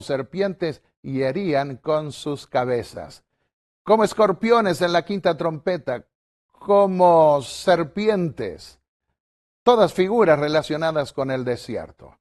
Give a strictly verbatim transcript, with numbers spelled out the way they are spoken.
serpientes y herían con sus cabezas. Como escorpiones en la quinta trompeta, como serpientes, todas figuras relacionadas con el desierto.